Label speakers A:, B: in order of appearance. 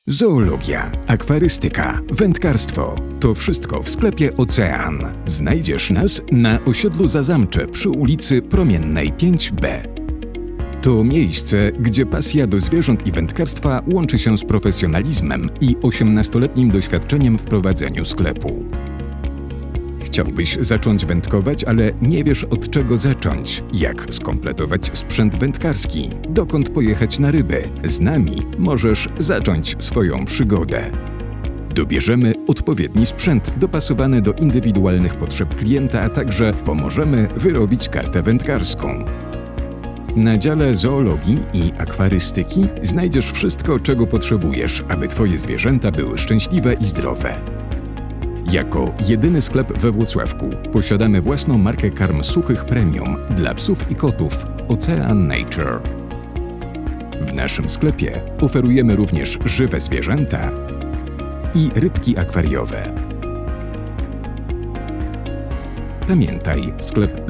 A: Zoologia, akwarystyka, wędkarstwo – to wszystko w sklepie Ocean. Znajdziesz nas na osiedlu Zazamcze przy ulicy Promiennej 5B. To miejsce, gdzie pasja do zwierząt i wędkarstwa łączy się z profesjonalizmem i 18-letnim doświadczeniem w prowadzeniu sklepu. Chciałbyś zacząć wędkować, ale nie wiesz od czego zacząć, jak skompletować sprzęt wędkarski, dokąd pojechać na ryby. Z nami możesz zacząć swoją przygodę. Dobierzemy odpowiedni sprzęt dopasowany do indywidualnych potrzeb klienta, a także pomożemy wyrobić kartę wędkarską. Na dziale zoologii i akwarystyki znajdziesz wszystko, czego potrzebujesz, aby Twoje zwierzęta były szczęśliwe i zdrowe. Jako jedyny sklep we Włocławku posiadamy własną markę karm suchych premium dla psów i kotów Ocean Nature. W naszym sklepie oferujemy również żywe zwierzęta i rybki akwariowe. Pamiętaj, sklep